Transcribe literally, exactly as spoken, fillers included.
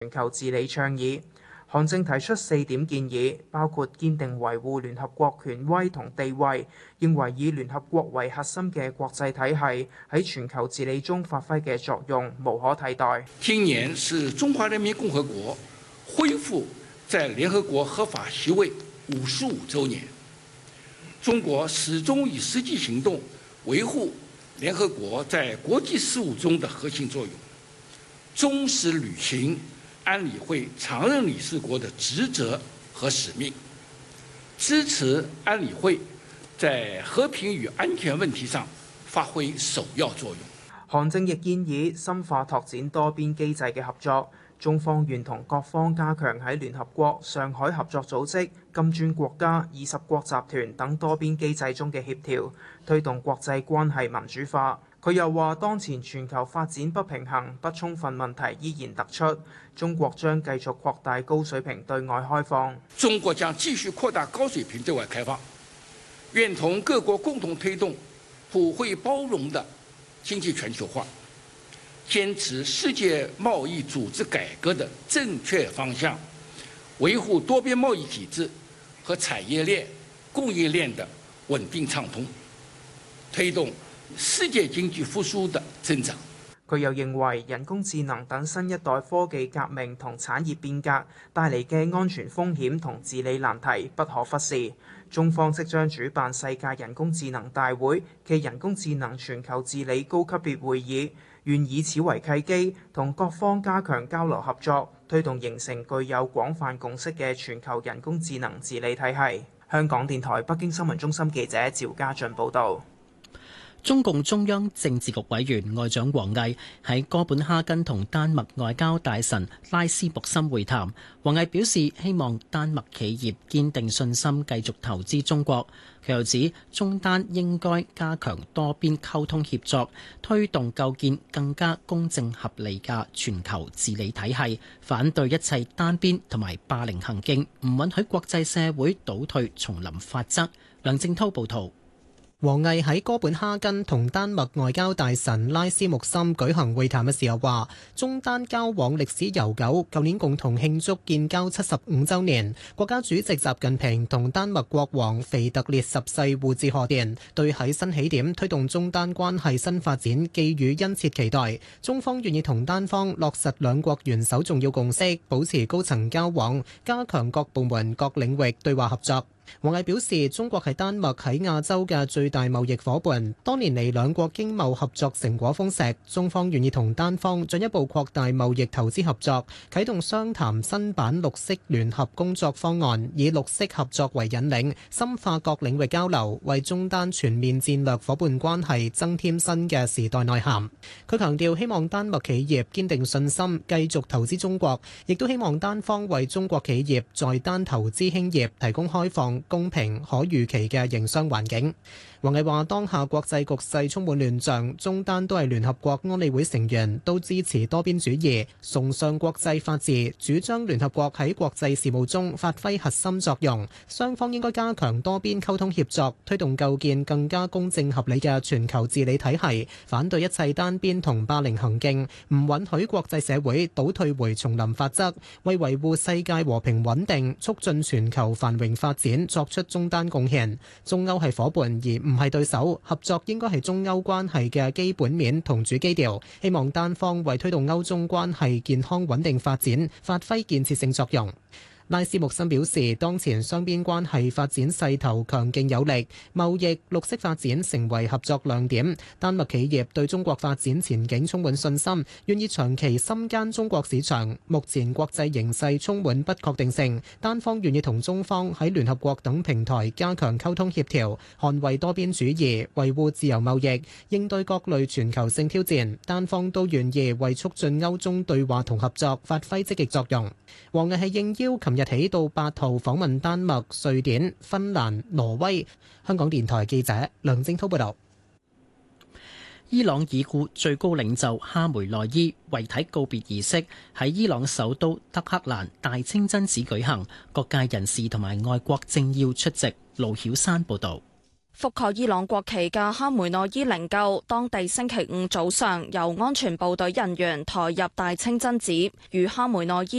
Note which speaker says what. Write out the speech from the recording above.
Speaker 1: 全球治理倡議。韓正提出四點建議，包括堅定維護聯合國權威同地位，認為以聯合國為核心嘅國際體系喺全球治理中發揮嘅作用無可替代。
Speaker 2: 今年是中華人民共和國恢復在聯合國合法席位五十五週年，中國始終以實際行動維護聯合國在國際事務中的核心作用，忠實履行安理會常任理事國的職責和使命，支持安理會在和平與安全問題上發揮首要作用。
Speaker 1: 韓正亦建議深化拓展多邊機制嘅合作，中方願同各方加強喺聯合國、上海合作組織、金磚國家、二十國集團等多邊機制中嘅協調，推動國際關係民主化。佢又話，當前全球發展不平衡、不充分問題依然突出，中國將繼續擴大高水平對外開放。
Speaker 2: 中國將繼續擴大高水平對外開放，願同各國共同推動普惠包容的經濟全球化，堅持世界貿易組織改革的正確方向，維護多邊貿易體制和產業鏈、供應鏈的穩定暢通，推動世界經濟復甦的增長。
Speaker 1: 佢又認為人工智能等新一代科技革命同產業變革帶嚟嘅安全風險同治理難題不可忽視。中方即將主辦世界人工智能大會暨人工智能全球治理高級別會議，願以此為契機，同各方加強交流合作，推動形成具有廣泛共識嘅全球人工智能治理體系。香港電台北京新聞中心記者趙家俊報導。
Speaker 3: 中共中央政治局委員外長王毅喺哥本哈根同丹麥外交大臣拉斯穆森會談。王毅表示希望丹麥企業堅定信心，繼續投資中國。佢又指中丹應該加強多邊溝通協作，推動構建更加公正合理嘅全球治理體系，反對一切單邊同埋霸凌行徑，唔允許國際社會倒退叢林法則。梁正滔報導。
Speaker 4: 王毅喺哥本哈根同丹麥外交大臣拉斯穆森舉行會談嘅時候話，中丹交往歷史悠久，舊年共同慶祝建交七十五週年。國家主席習近平同丹麥國王腓特烈十世互致賀電，對喺新起點推動中丹關係新發展寄予殷切期待。中方願意同丹方落實兩國元首重要共識，保持高層交往，加強各部門各領域對話合作。王毅表示，中國係丹麥喺亞洲嘅最大貿易夥伴，多年嚟兩國經貿合作成果豐碩，中方願意同丹方進一步擴大貿易投資合作，啟動商談新版綠色聯合工作方案，以綠色合作為引領，深化各領域交流，為中丹全面戰略夥伴關係增添新嘅時代內涵。佢強調，希望丹麥企業堅定信心，繼續投資中國，亦都希望丹方為中國企業在丹投資興業提供開放、公平、可預期嘅營商環境。王毅話：當下國際局勢充滿亂象，中丹都係聯合國安理會成員，都支持多邊主義，崇尚國際法治，主張聯合國喺國際事務中發揮核心作用。雙方應該加強多邊溝通協作，推動構建更加公正合理嘅全球治理體系，反對一切單邊同霸凌行徑，唔允許國際社會倒退回叢林法則，為維護世界和平穩定、促進全球繁榮發展作出中丹貢獻。中歐係夥伴而唔係對手，合作應該係中歐關係嘅基本面同主基調。希望單方為推動歐中關係健康穩定發展發揮建設性作用。拉斯穆森表示，當前雙邊關係發展勢頭強勁有力，貿易、綠色發展成為合作亮點。丹麥企業對中國發展前景充滿信心，願意長期深耕中國市場。目前國際形勢充滿不確定性，丹方願意同中方喺聯合國等平台加強溝通協調，捍衛多邊主義，維護自由貿易，應對各類全球性挑戰。丹方都願意為促進歐中對話同合作發揮積極作用。王毅係應邀琴日起到八號訪問丹麥、瑞典、芬蘭、挪威。香港電台記者梁正滔報導。伊朗已故最高領袖哈梅內伊遺體告別儀式喺伊朗首都德黑蘭大清真寺舉行，各界人士同埋外國政要出席。盧曉山報導。
Speaker 5: 覆蓋伊朗國旗嘅哈梅內伊靈柩，當地星期五早上由安全部隊人員抬入大清真寺，與哈梅內伊